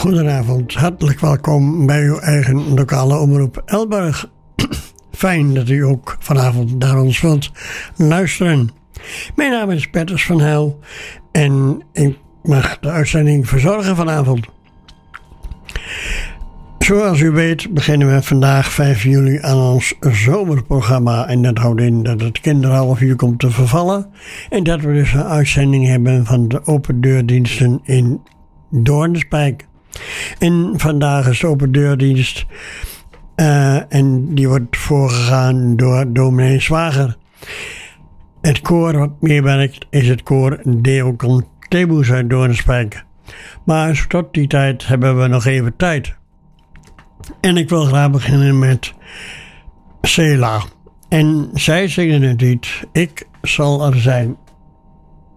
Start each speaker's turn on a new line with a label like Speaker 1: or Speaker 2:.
Speaker 1: Goedenavond, hartelijk welkom bij uw eigen lokale omroep Elburg. Fijn dat u ook vanavond naar ons wilt luisteren. Mijn naam is Petters van Hel en ik mag de uitzending verzorgen vanavond. Zoals u weet beginnen we vandaag 5 juli aan ons zomerprogramma. En dat houdt in dat het kinderhalfuur komt te vervallen. En dat we dus een uitzending hebben van de open deurdiensten in Doornspijk. En vandaag is de open deurdienst. En die wordt voorgegaan door dominee Zwager. Het koor wat meewerkt is het koor Deo Cantabus uit Doornspijk. Maar tot die tijd hebben we nog even tijd. En ik wil graag beginnen met Sela. En zij zingen het lied Ik zal er zijn.